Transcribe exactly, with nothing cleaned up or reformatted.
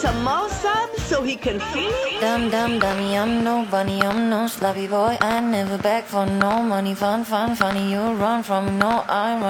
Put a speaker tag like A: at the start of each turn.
A: some more subs so he can feel it?
B: Dumb, dumb, dummy, I'm no bunny, I'm no sloppy boy. I never beg for no money, fun, fun, funny. You run from me, no, I run.